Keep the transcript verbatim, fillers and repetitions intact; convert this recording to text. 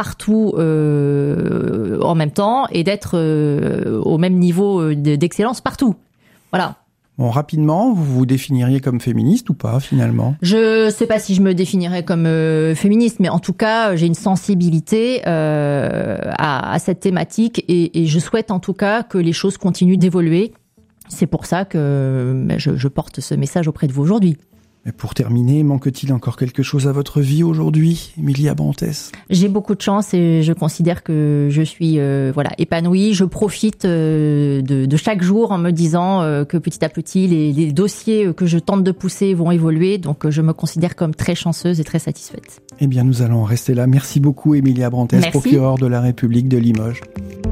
partout euh, en même temps et d'être euh, au même niveau d'excellence partout. Voilà. Bon, rapidement, vous vous définiriez comme féministe ou pas, finalement ? Je sais pas si je me définirais comme euh, féministe, mais en tout cas, j'ai une sensibilité euh, à, à cette thématique et, et je souhaite en tout cas que les choses continuent d'évoluer. C'est pour ça que je, je porte ce message auprès de vous aujourd'hui. Et pour terminer, manque-t-il encore quelque chose à votre vie aujourd'hui, Emilia Brantès ? J'ai beaucoup de chance et je considère que je suis euh, voilà épanouie. Je profite euh, de, de chaque jour en me disant euh, que petit à petit, les, les dossiers que je tente de pousser vont évoluer. Donc, je me considère comme très chanceuse et très satisfaite. Eh bien, nous allons rester là. Merci beaucoup, Emilia Brantès, Merci. procureure de la République de Limoges.